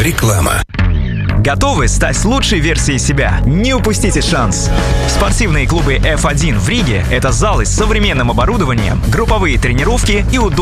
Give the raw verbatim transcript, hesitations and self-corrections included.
Реклама. Готовы стать лучшей версией себя? Не упустите шанс! Спортивные клубы эф один в Риге – это залы с современным оборудованием, групповые тренировки и удобные